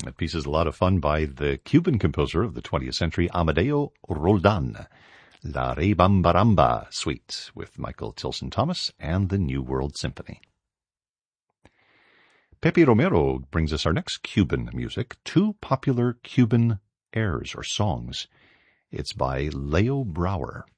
That piece is a lot of fun by the Cuban composer of the 20th century, Amadeo Roldan. La Rebambaramba Suite with Michael Tilson Thomas and the New World Symphony. Pepe Romero brings us our next Cuban music, two popular Cuban airs or songs. It's by Leo Brouwer.